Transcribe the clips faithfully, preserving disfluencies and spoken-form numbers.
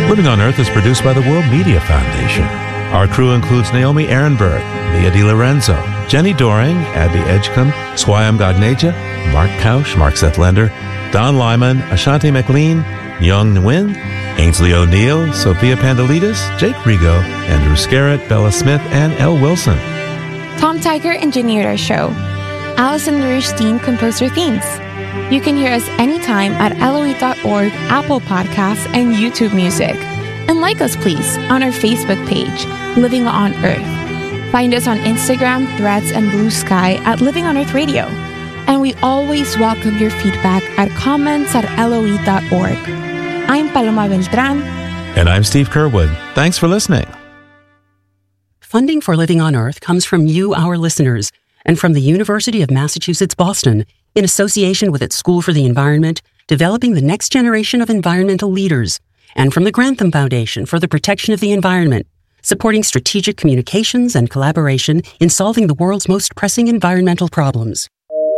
Living on Earth is produced by the World Media Foundation. Our crew includes Naomi Ehrenberg, Mia DiLorenzo, Jenny Doring, Abby Edgecombe, Swayam Gagneja, Mark Kausch, Mark Seth Lender, Don Lyman, Ashanti McLean, Young Nguyen, Ainsley O'Neill, Sophia Pandelides, Jake Rigo, Andrew Scarrett, Bella Smith, and Elle Wilson. Tom Tiger engineered our show. Allison Lurstein composed our themes. You can hear us anytime at L O E dot org, Apple Podcasts, and YouTube Music. And like us, please, on our Facebook page, Living on Earth. Find us on Instagram, Threads, and Blue Sky at Living on Earth Radio. And we always welcome your feedback at comments at L O E dot org. I'm Paloma Beltran. And I'm Steve Kerwood. Thanks for listening. Funding for Living on Earth comes from you, our listeners, and from the University of Massachusetts, Boston, in association with its School for the Environment, developing the next generation of environmental leaders, and from the Grantham Foundation for the Protection of the Environment, supporting strategic communications and collaboration in solving the world's most pressing environmental problems.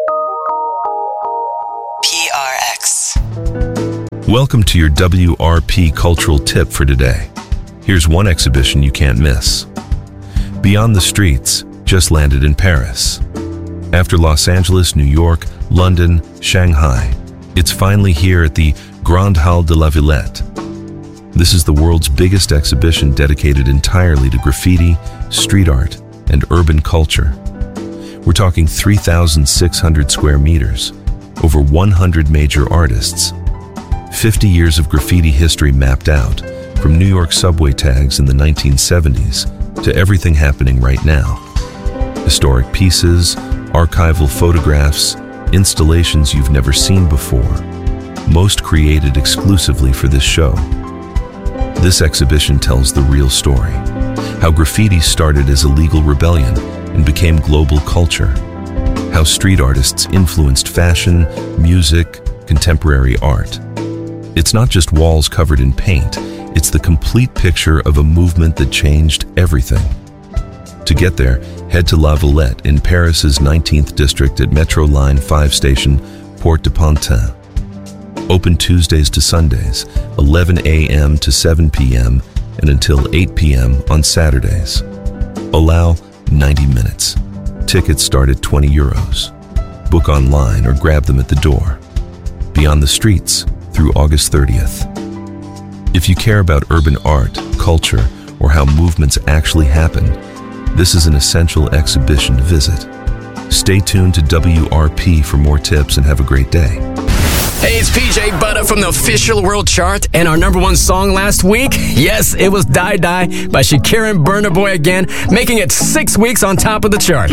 P R X. Welcome to your W R P cultural tip for today. Here's one exhibition you can't miss. Beyond the Streets just landed in Paris. After Los Angeles, New York, London, Shanghai, it's finally here at the Grande Halle de la Villette. This is the world's biggest exhibition dedicated entirely to graffiti, street art, and urban culture. We're talking three thousand six hundred square meters, over one hundred major artists, fifty years of graffiti history mapped out, from New York subway tags in the nineteen seventies to everything happening right now. Historic pieces, archival photographs, installations you've never seen before, most created exclusively for this show. This exhibition tells the real story, how graffiti started as a legal rebellion and became global culture, how street artists influenced fashion, music, contemporary art. It's not just walls covered in paint, it's the complete picture of a movement that changed everything. To get there, head to La Villette in Paris's nineteenth district at Metro Line five station Porte de Pantin. Open Tuesdays to Sundays, eleven a.m. to seven p.m. and until eight p.m. on Saturdays. Allow ninety minutes. Tickets start at twenty euros. Book online or grab them at the door. Beyond the Streets through August thirtieth. If you care about urban art, culture, or how movements actually happen, this is an essential exhibition to visit. Stay tuned to W R P for more tips and have a great day. Hey, it's P J Butter from the official world chart, and our number one song last week, yes, it was Die Die by Shakira and Burna Boy again, making it six weeks on top of the chart.